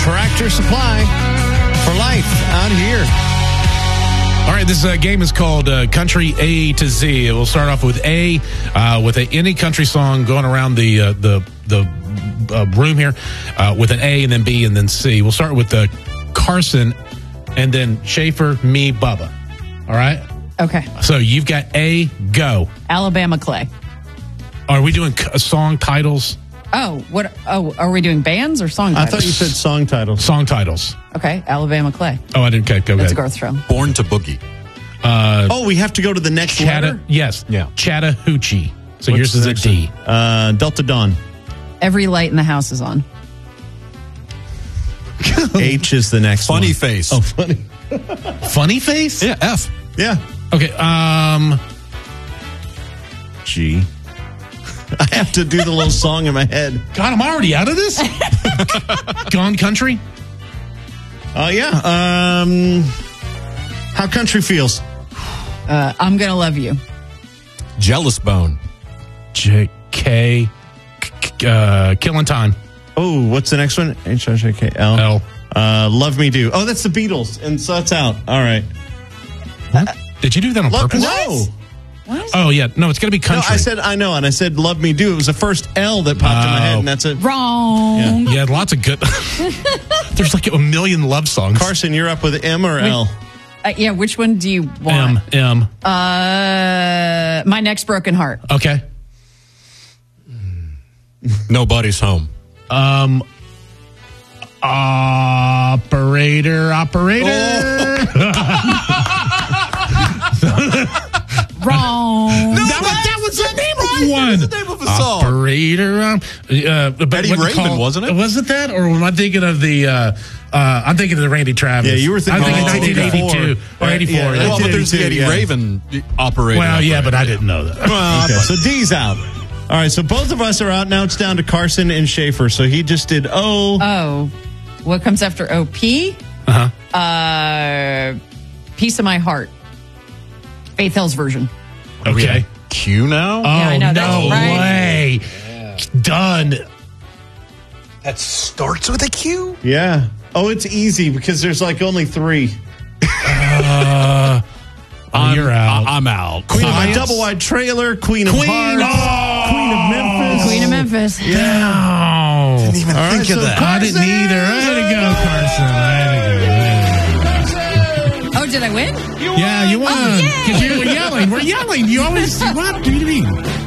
Tractor Supply for life out here. All right, this game is called Country A to Z. We'll start off with any country song going around the room here with an A and then B and then C. We'll start with Carson and then Schaefer, me, Bubba. All right? Okay. So you've got A, go. Alabama Clay. Are we doing song titles? Oh, what? Oh, are we doing bands or song titles? I thought you said song titles. Song titles. Okay, Alabama Clay. Oh, I didn't. Okay, go That's a ahead. Garth Throw. Born to Boogie. We have to go to the next letter? Yes. Yeah. Chattahoochee. So What's yours is the a next D. one? Delta Dawn. Every light in the house is on. H is the next Funny one. Face. Oh, funny. Funny face? Yeah, F. Yeah. Okay. G. I have to do the little song in my head. God, I'm already out of this. Gone Country. Yeah. How country feels. I'm gonna love you. Jealous Bone. K. Killing Time. Oh, what's the next one? H-I-J-K-L. L. Love Me Do. Oh, that's the Beatles. And so that's out. All right. What? Did you do that on purpose? No. What? Oh, yeah. No, it's going to be No, country. I said, I know. And I said, Love Me Do. It was the first L that popped in my head. And that's it. Wrong. Yeah, lots of good. There's like a million love songs. Carson, you're up with M or L? Yeah, which one do you want? M. My Next Broken Heart. Okay. Nobody's Home. Operator. Wrong. That was the name of one. That's the name of a song. Operator. Eddie Raven, wasn't it? Was it that, or am I thinking of the? I'm thinking of the Randy Travis. Yeah, you were thinking I'm of thinking 1982 or 84. Yeah, Well, but there's the 1982, Eddie yeah. Raven operator. Well, yeah, but I didn't know that. Okay, so D's out. All right, so both of us are out. Now it's down to Carson and Schaefer. So he just did O. Oh, what comes after OP? Piece of My Heart. Faith Hill's version. Okay. Q now? Oh, I know, no that's right. way. Done. That starts with a Q? Yeah. Oh, it's easy because there's like only 3. You're out. I'm out. Queen of my Science. double wide trailer, Queen of Hearts, Oh! Queen of Memphis. Queen of Memphis. Yeah. Didn't even All think right, of so that. I didn't either. Way to go, Carson. Way to go. Oh, did I win? Yeah, you won. Oh, yay. Because you were yelling. We're yelling. You always, what do you mean?